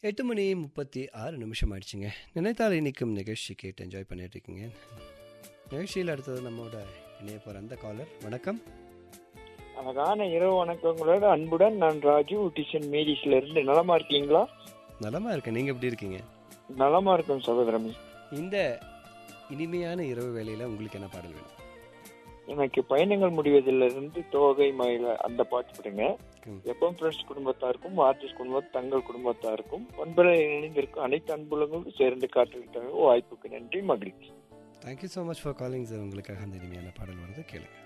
8:36 ஆயிடுச்சுங்க. நினைத்தால் இனிக்கும் நிகழ்ச்சி கேட்டு என்ஜாய் பண்ணிட்டு இருக்கீங்க. நிகழ்ச்சியில் அடுத்தது நம்மோட இணைய போகிற அந்த காலர். வணக்கம். அழகான இரவு வணக்கங்களோட அன்புடன் நான் ராஜு டிஷன் மேரிஸ்ல இருந்து. நலமா இருக்கீங்களா? நலமா இருக்கேன். நீங்க எப்படி இருக்கீங்க? நலமா இருக்கும் சகோதரமே. இந்த இனிமையான இரவு வேளையில உங்களுக்கு என்ன பாடல் வேணும்? எனக்கு பயணங்கள் முடிவதிலிருந்து தோகை மயில அந்த பாட்டு போடுங்க. ம். எப்பவும் ஃப்ரெண்ட்ஸ் குடும்பத்தாருக்கும் ஆர்டிஸ்ட் குடும்பம் தங்கள் குடும்பத்தாருக்கும் பண்பலை இணைந்திருக்கும் அனைத்து அன்புலங்களும் சேர்ந்து காட்டுவிட்டாங்க. வாய்ப்புக்கு நன்றி, மகிழ்ச்சி. Thank you so much for calling sir. உங்களுக்காக அந்த இனிமையான பாடல் வருது, கேளுங்க.